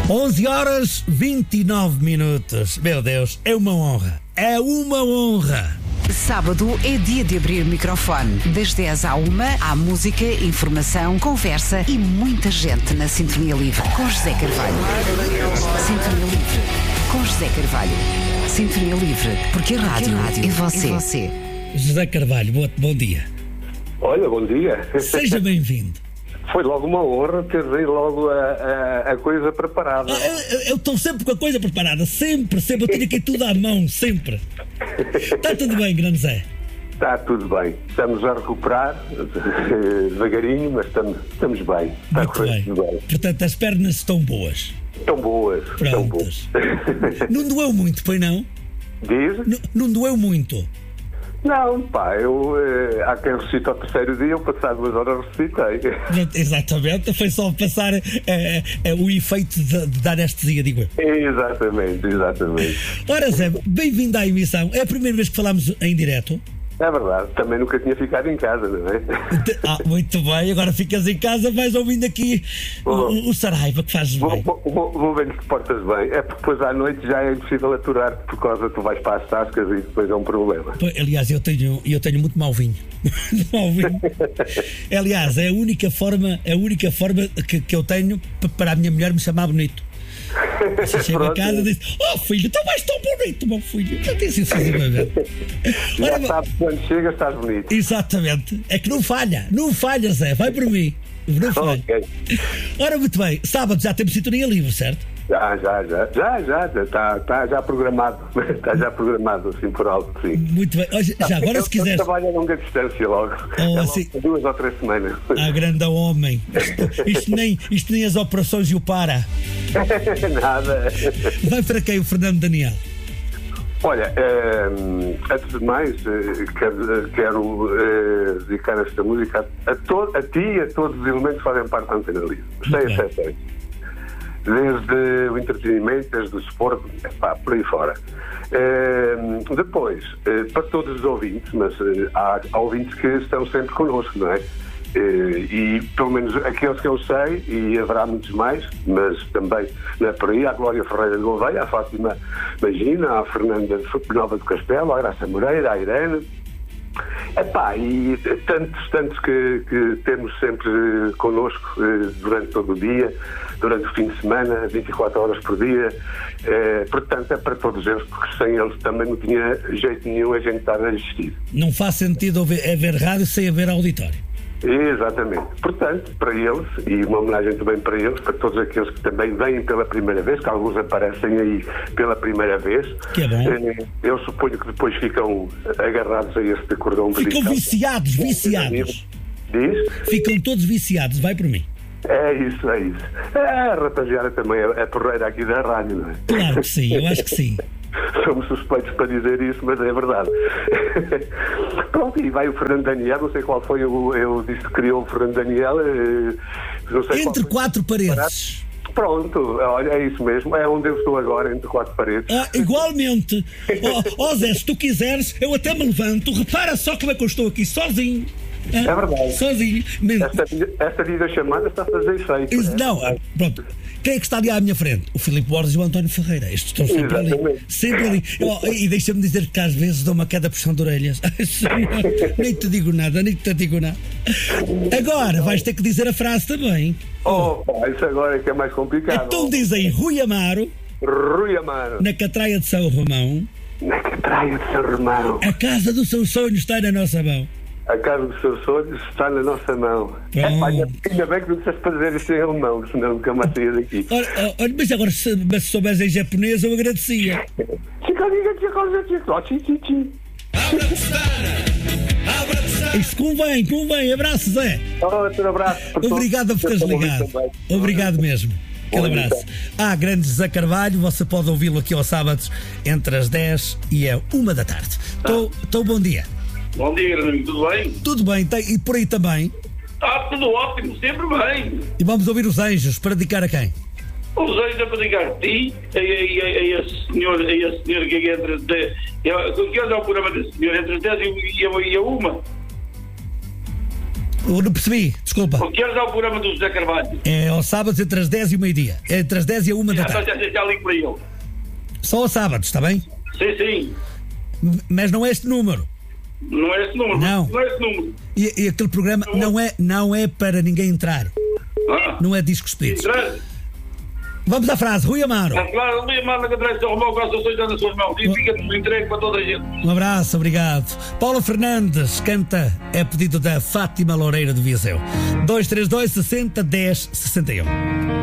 11h29. Meu Deus, é uma honra. É uma honra. Sábado é dia de abrir microfone. Das 10 à 1 há música, informação, conversa e muita gente na Sintonia Livre com José Carvalho. Sintonia Livre com José Carvalho. Sintonia Livre, porque a rádio é você. José Carvalho, bom dia. Olha, bom dia. Seja bem-vindo. Foi logo uma honra ter aí logo a coisa preparada. Eu estou sempre com a coisa preparada, sempre. Eu tenho aqui tudo à mão, sempre. Está tudo bem, grande Zé? Está tudo bem. Estamos a recuperar, devagarinho, mas estamos bem. Está correndo tudo bem. Portanto, as pernas estão boas. Estão boas. Prontas. Não doeu muito, pois não? Diz? Não doeu muito? Não, pá, há quem recita ao terceiro dia, eu passado 2 horas recitei. Exatamente, foi só passar o efeito de dar anestesia, digo eu. Exatamente. Ora Zé, bem-vindo à emissão. É a primeira vez que falamos em direto? É verdade, também nunca tinha ficado em casa, não é? Muito bem, agora ficas em casa, vais ouvindo aqui o Saraiva, que fazes bem. Vou ver se te portas bem. É porque depois à noite já é impossível aturar, por causa que tu vais para as tascas e depois é um problema. Aliás, eu tenho muito mau vinho. Aliás, é a única forma que eu tenho para a minha mulher me chamar bonito. Você chega a casa e diz: "Oh filho, tu vais tão bonito, meu filho." Eu disse isso exclusivamente. Já sabes, quando chega estás bonito. Exatamente. É que não falha, Zé, vai por mim. Não falha. Okay. Ora, muito bem, sábado já temos Sintonia Livre, certo? Já está já programado. Está já programado, assim por alto, sim. Muito bem. Já agora, se quiseres. Eu trabalho a longa distância logo. Assim, 2 ou 3 semanas. Grande homem. Isto nem as operações e o para. Nada. Vai para quem o Fernando Daniel? Olha, antes de mais, quero dedicar esta música a ti e a todos os elementos que fazem parte da Antena Livre. Sem exceções. Desde o entretenimento, desde o desporto, por aí fora. Depois, para todos os ouvintes, mas há ouvintes que estão sempre connosco, não é? E pelo menos aqueles que eu sei, e haverá muitos mais, mas também não é por aí, a Glória Ferreira de Gouveia, a Fátima Magina, a Fernanda Nova do Castelo, a Graça Moreira, a Irene. E tantos que temos sempre connosco durante todo o dia, durante o fim de semana, 24 horas por dia. Portanto, é para todos eles, porque sem eles também não tinha jeito nenhum a gente estar a existir. Não faz sentido haver rádio sem haver auditório. Exatamente. Portanto, para eles, e uma homenagem também para eles, para todos aqueles que também vêm pela primeira vez, que alguns aparecem aí pela primeira vez. Que é bom. Eu suponho que depois ficam agarrados a este cordão umbilical. Ficam viciados. Diz? Ficam todos viciados, vai por mim. É isso. A rapaziada também é porreira aqui da rádio, não é? Claro que sim, eu acho que sim. Somos suspeitos para dizer isso, mas é verdade. Pronto, e vai o Fernando Daniel, não sei qual foi, eu disse que criou o Fernando Daniel. Não sei entre 4 paredes. Pronto, olha, é isso mesmo, é onde eu estou agora, entre 4 paredes. Igualmente. Zé, se tu quiseres, eu até me levanto, repara só como é que eu estou aqui sozinho. É verdade. Sozinho. Esta videochamada está a fazer efeito. Não, pronto. Quem é que está ali à minha frente? O Filipe Borges e o António Ferreira. Estes estão sempre ali. Sempre ali. E deixa-me dizer que às vezes dou uma queda puxão de orelhas. Nem te digo nada. Agora vais ter que dizer a frase também. Isso agora é que é mais complicado. Então diz aí, Rui Amaro. Na Catraia de São Romão. A casa dos seus sonhos está na nossa mão. A casa dos seus sonhos está na nossa mão. Ainda bem que não disseste fazer isso em alemão, senão nunca mais saía daqui. Olha, mas agora se soubesse em japonês eu agradecia. Isso convém. Abraço, Zé. Outro abraço. Obrigado por teres ligado. Obrigado mesmo. Aquele abraço. Grande José Carvalho, você pode ouvi-lo aqui aos sábados entre as 10 e a 1 da tarde. Então, bom dia. Bom dia, grande amigo, tudo bem? Tudo bem, e por aí também? Está tudo ótimo, sempre bem. E vamos ouvir os Anjos, para dedicar a quem? Os Anjos é para dedicar a ti, a esse senhor que entra... Que horas é o programa desse senhor? Entre as 10 e a 1? Eu não percebi, desculpa. Que horas é o programa do José Carvalho? É aos sábados entre as 10 e o meio-dia. Entre as 10 e a 1 da tarde. Já ligo para ele. Só aos sábados, está bem? Sim. Mas não é este número. Não é esse número. Não. Não é esse número. E aquele programa não é para ninguém entrar. Não é discos pedidos. Vamos à frase, Rui Amaro. Claro, Rui Amaro, que traz o seu irmão com as ações nas suas mãos. E fica-nos entregue para toda a gente. Um abraço, obrigado. Paula Fernandes canta, é pedido da Fátima Loureira de Viseu. 232 60 10 61.